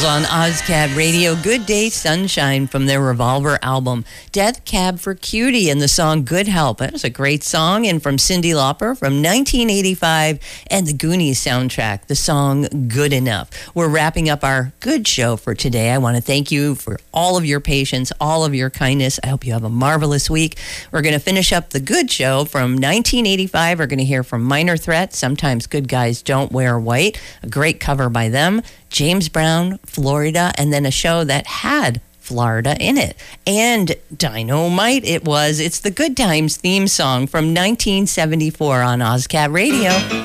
On OzCat Radio, Good Day Sunshine from their Revolver album, Death Cab for Cutie, and the song Good Help. That was a great song. And from Cyndi Lauper from 1985 and the Goonies soundtrack, the song Good Enough. We're wrapping up our good show for today. I want to thank you for all of your patience, all of your kindness. I hope you have a marvelous week. We're going to finish up the good show from 1985. We're going to hear from Minor Threat, Sometimes Good Guys Don't Wear White, a great cover by them. James Brown, Florida, and then a show that had Florida in it. And Dynamite it was. It's the Good Times theme song from 1974 on OzCat Radio.